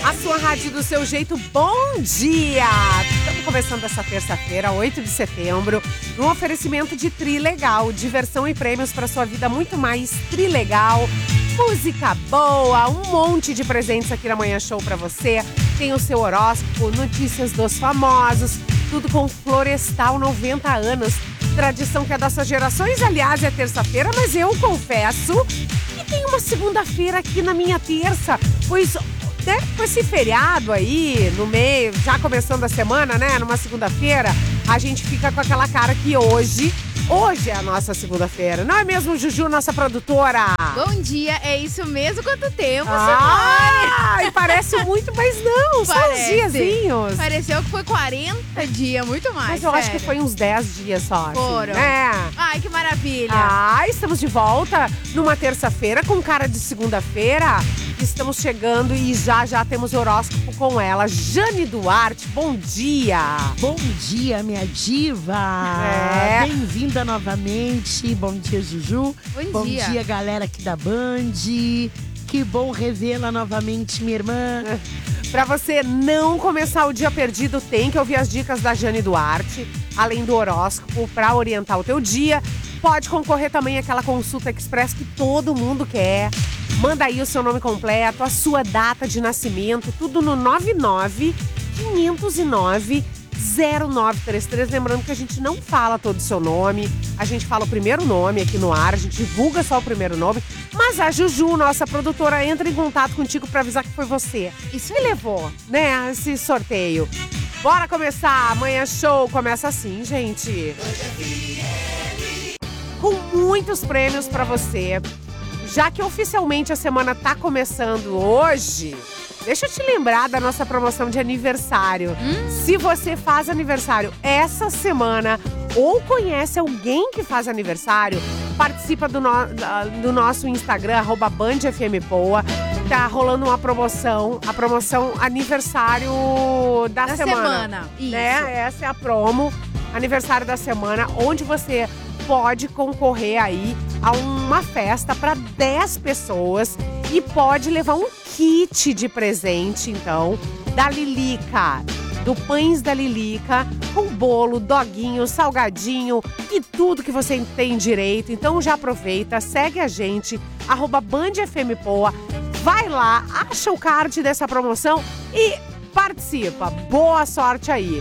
A sua rádio do seu jeito, bom dia! Estamos começando essa terça-feira, 8 de setembro, num oferecimento de Trilegal, diversão e prêmios para sua vida muito mais Trilegal. Música boa, um monte de presentes aqui na Manhã Show para você. Tem o seu horóscopo, notícias dos famosos, tudo com Florestal 90 anos. Tradição que é dessas gerações, aliás, é terça-feira, mas eu confesso que tem uma segunda-feira aqui na minha terça, pois com esse feriado aí, no meio, já começando a semana, né, numa segunda-feira, a gente fica com aquela cara que hoje é a nossa segunda-feira. Não é mesmo, Juju, nossa produtora? Bom dia, é isso mesmo. Quanto tempo, e parece muito, mas não, só uns diazinhos. Pareceu que foi 40 dias, muito mais. Mas eu acho que foi uns 10 dias só. Foram. Assim, né? Ai, que maravilha. Estamos de volta numa terça-feira com cara de segunda-feira. Estamos chegando e já temos horóscopo com ela. Jane Duarte, bom dia! Bom dia, minha diva! Bem-vinda novamente. Bom dia, Juju. Bom dia. Bom dia, galera aqui da Band. Que bom revê-la novamente, minha irmã. Pra você não começar o dia perdido, tem que ouvir as dicas da Jane Duarte, além do horóscopo, pra orientar o teu dia. Pode concorrer também àquela consulta express que todo mundo quer. Manda aí o seu nome completo, a sua data de nascimento, tudo no 99-509-0933. Lembrando que a gente não fala todo o seu nome, a gente fala o primeiro nome aqui no ar, a gente divulga só o primeiro nome. Mas a Juju, nossa produtora, entra em contato contigo pra avisar que foi você. Isso me levou, né, esse sorteio. Bora começar, Manhã Show começa assim, gente. Com muitos prêmios pra você. Já que oficialmente a semana tá começando hoje, deixa eu te lembrar da nossa promoção de aniversário. Se você faz aniversário essa semana ou conhece alguém que faz aniversário, participa do nosso Instagram, @BandFMPoa. Tá rolando uma promoção, a promoção aniversário da semana. Isso. Né? Essa é a promo, aniversário da semana, onde você pode concorrer aí a uma festa para 10 pessoas e pode levar um kit de presente, então, da Lilica, do Pães da Lilica, com bolo, doguinho, salgadinho e tudo que você tem direito. Então já aproveita, segue a gente, @BandFMPoa, vai lá, acha o card dessa promoção e participa. Boa sorte aí!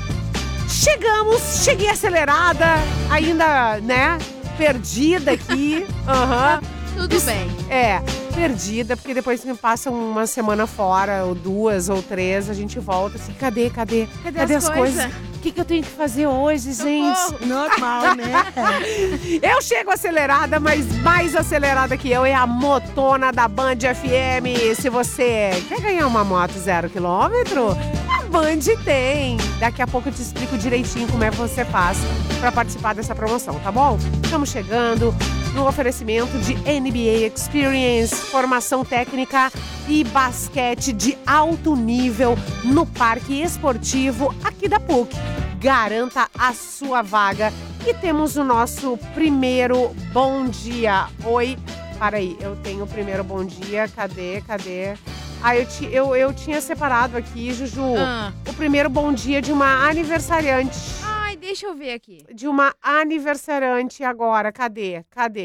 Cheguei acelerada, ainda, né, perdida aqui. Tudo bem. Perdida, porque depois que passa uma semana fora, ou 2 ou 3, a gente volta assim, cadê as coisas? O que eu tenho que fazer hoje, gente? Normal, né? Eu chego acelerada, mas mais acelerada que eu é a motona da Band FM. Se você quer ganhar uma moto 0 km, a Band tem. Daqui a pouco eu te explico direitinho como é que você faz para participar dessa promoção, tá bom? Estamos chegando no oferecimento de NBA Experience, formação técnica e basquete de alto nível no Parque Esportivo aqui da PUC. Garanta a sua vaga. E temos o nosso primeiro bom dia. Oi, para aí, eu tenho o primeiro bom dia. Cadê? Eu tinha separado aqui, Juju, o primeiro bom dia de uma aniversariante. Ai, deixa eu ver aqui. De uma aniversariante agora. Cadê?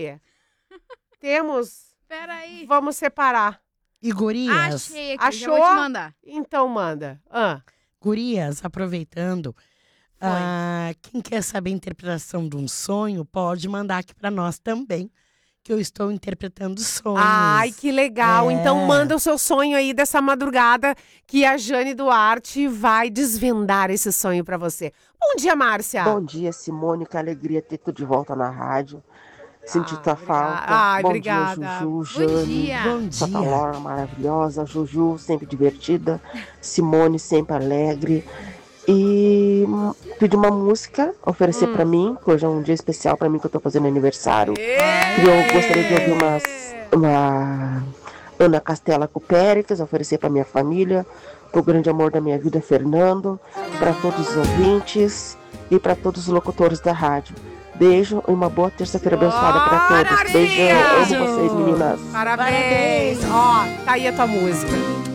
Temos? Peraí. Vamos separar. E gurias? Achei aqui, Achou? já vou te mandar. Então manda. Gurias, aproveitando, quem quer saber a interpretação de um sonho, pode mandar aqui pra nós também, que eu estou interpretando sonhos. Ai, que legal. Então manda o seu sonho aí dessa madrugada que a Jane Duarte vai desvendar esse sonho pra você. Bom dia, Márcia. Bom dia, Simone. Que alegria ter tu de volta na rádio. Senti tua falta. Bom obrigada. dia, Juju, Bom Jane. dia. Bom Santa dia. Laura, maravilhosa. Juju, sempre divertida. Simone, sempre alegre. E pedir uma música, oferecer pra mim, que hoje é um dia especial pra mim, que eu tô fazendo aniversário. E eu gostaria de ouvir uma Ana Castela com Péricles, oferecer pra minha família, pro grande amor da minha vida, Fernando, pra todos os ouvintes e pra todos os locutores da rádio. Beijo e uma boa terça-feira abençoada pra todos. Beijão, amo vocês, meninas. Parabéns. Ó, tá aí a tua música.